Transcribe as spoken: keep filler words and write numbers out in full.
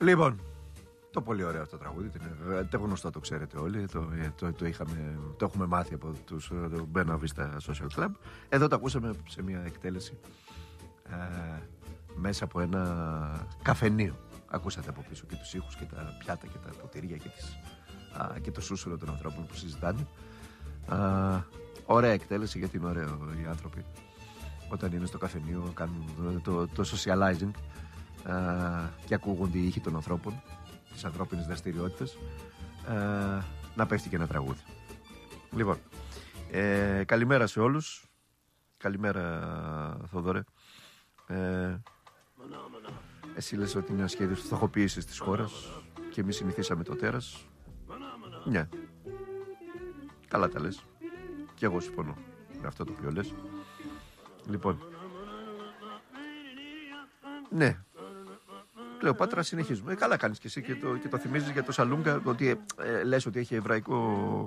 Λοιπόν, το πολύ ωραίο αυτό το τραγούδι. Το γνωστό, το ξέρετε όλοι. Το, το, το, είχαμε, το έχουμε μάθει από τους Buena Vista Social Club. Εδώ το ακούσαμε σε μια εκτέλεση ε, μέσα από ένα καφενείο. Ακούσατε από πίσω και τους ήχους και τα πιάτα και τα ποτήρια και, τις, α, και το σούσουρο των ανθρώπων που συζητάνε. Α, ωραία εκτέλεση, γιατί είναι ωραίο οι άνθρωποι όταν είναι στο καφενείο, κάνουν το, το socializing α, και ακούγονται οι ήχοι των ανθρώπων, τις ανθρώπινες δραστηριότητες, α, να πέφτει και ένα τραγούδι. Λοιπόν, ε, καλημέρα σε όλους. Καλημέρα, Θόδωρε. ε, Εσύ λες ότι είναι ένα σχέδιο φτωχοποίησης της χώρας και εμείς συνηθίσαμε το τέρας. Ναι, καλά τα λες. Και εγώ συμφωνώ με αυτό το οποίο λες. Λοιπόν, ναι, Κλεοπάτρα, συνεχίζουμε. Ε, καλά κάνεις και εσύ και το, και το θυμίζεις για το Σαλούγκα, ότι ε, λες ότι έχει εβραϊκό